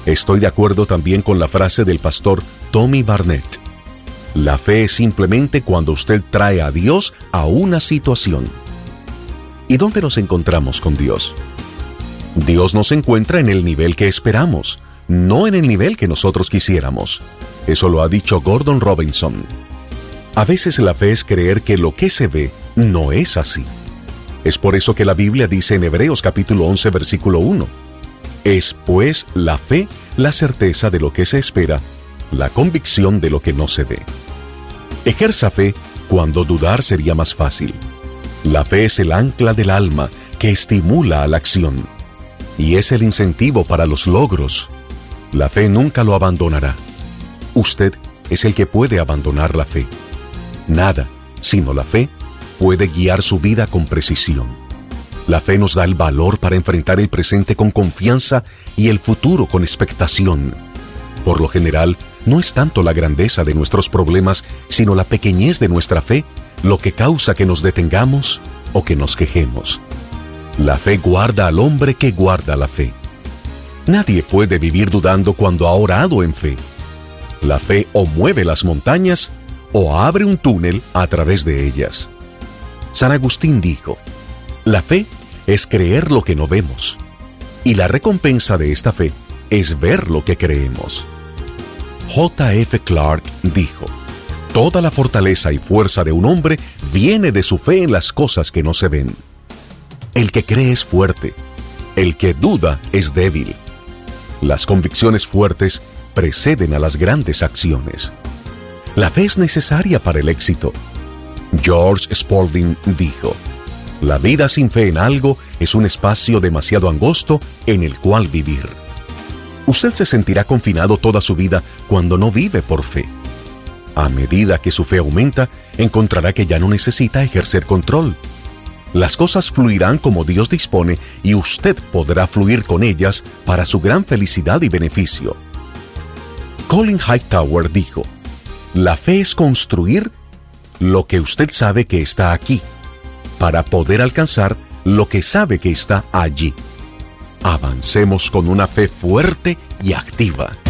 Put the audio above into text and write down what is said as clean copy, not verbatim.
Estoy de acuerdo también con la frase del pastor Tommy Barnett. La fe es simplemente cuando usted trae a Dios a una situación. ¿Y dónde nos encontramos con Dios? Dios nos encuentra en el nivel que esperamos, no en el nivel que nosotros quisiéramos. Eso lo ha dicho Gordon Robinson. A veces la fe es creer que lo que se ve no es así. Es por eso que la Biblia dice en Hebreos capítulo 11, versículo 1, «Es pues la fe la certeza de lo que se espera, la convicción de lo que no se ve». Ejerza fe cuando dudar sería más fácil. La fe es el ancla del alma que estimula a la acción y es el incentivo para los logros. La fe nunca lo abandonará. Usted es el que puede abandonar la fe. Nada, sino la fe, puede guiar su vida con precisión. La fe nos da el valor para enfrentar el presente con confianza y el futuro con expectación. Por lo general, no es tanto la grandeza de nuestros problemas, sino la pequeñez de nuestra fe, lo que causa que nos detengamos o que nos quejemos. La fe guarda al hombre que guarda la fe. Nadie puede vivir dudando cuando ha orado en fe. La fe o mueve las montañas o abre un túnel a través de ellas. San Agustín dijo, la fe es creer lo que no vemos, y la recompensa de esta fe es ver lo que creemos. J.F. Clark dijo, toda la fortaleza y fuerza de un hombre viene de su fe en las cosas que no se ven. El que cree es fuerte, el que duda es débil. Las convicciones fuertes preceden a las grandes acciones. La fe es necesaria para el éxito. George Spalding dijo, la vida sin fe en algo es un espacio demasiado angosto en el cual vivir. Usted se sentirá confinado toda su vida cuando no vive por fe. A medida que su fe aumenta, encontrará que ya no necesita ejercer control. Las cosas fluirán como Dios dispone y usted podrá fluir con ellas para su gran felicidad y beneficio. Colin Hightower dijo, la fe es construir lo que usted sabe que está aquí, para poder alcanzar lo que sabe que está allí. Avancemos con una fe fuerte y activa.